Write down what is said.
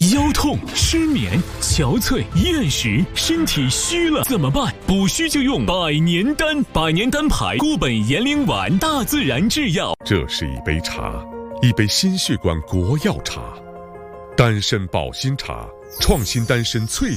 腰痛、失眠、憔悴、厌食，身体虚了怎么办？补虚就用百年丹，百年丹牌固本延龄丸，大自然制药。 这是一杯茶，一杯心血管国药茶，丹参保心茶，创新丹参萃